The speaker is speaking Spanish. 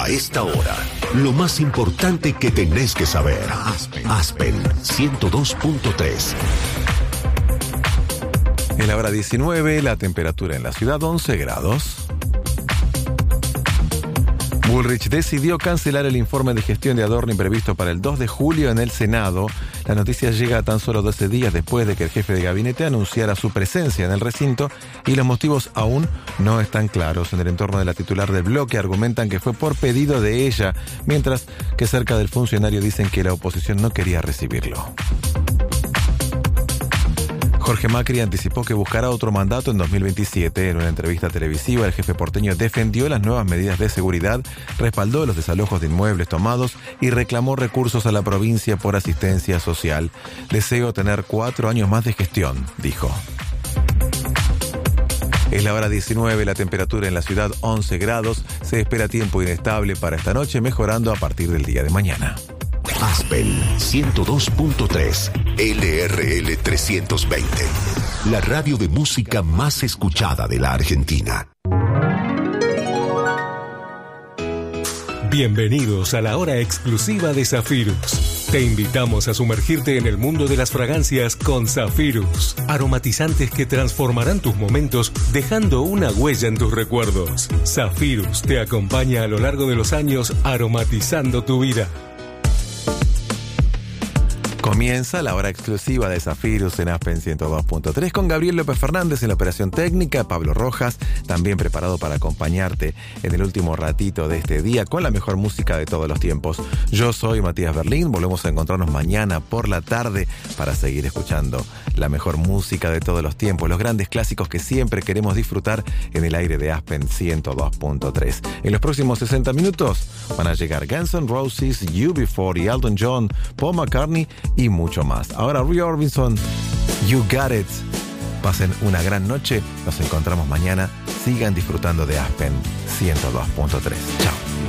esta hora, lo más importante que tenés que saber. Aspen 102.3. En la hora 19, la temperatura en la ciudad 11 grados. Bullrich decidió cancelar el informe de gestión de Adorni previsto para el 2 de julio en el Senado. La noticia llega tan solo 12 días después de que el jefe de gabinete anunciara su presencia en el recinto y los motivos aún no están claros. En el entorno de la titular del bloque argumentan que fue por pedido de ella, mientras que cerca del funcionario dicen que la oposición no quería recibirlo. Jorge Macri anticipó que buscará otro mandato en 2027. En una entrevista televisiva, el jefe porteño defendió las nuevas medidas de seguridad, respaldó los desalojos de inmuebles tomados y reclamó recursos a la provincia por asistencia social. Deseo tener 4 años más de gestión, dijo. Es la hora 19, la temperatura en la ciudad 11 grados. Se espera tiempo inestable para esta noche, mejorando a partir del día de mañana. Aspen 102.3 LRL 320, la radio de música más escuchada de la Argentina. Bienvenidos a la hora exclusiva de Zafirus. Te invitamos a sumergirte en el mundo de las fragancias con Zafirus, aromatizantes que transformarán tus momentos dejando una huella en tus recuerdos. Zafirus te acompaña a lo largo de los años aromatizando tu vida. Comienza la hora exclusiva de Zafirus en Aspen 102.3 con Gabriel López Fernández en la operación técnica, Pablo Rojas también preparado para acompañarte en el último ratito de este día con la mejor música de todos los tiempos. Yo soy Matías Berlín, volvemos a encontrarnos mañana por la tarde para seguir escuchando la mejor música de todos los tiempos, los grandes clásicos que siempre queremos disfrutar en el aire de Aspen 102.3. En los próximos 60 minutos van a llegar Guns N' Roses, UB40, Elton John, Paul McCartney y mucho más. Ahora Roy Orbison, You Got It. Pasen una gran noche, nos encontramos mañana. Sigan disfrutando de Aspen 102.3. Chao.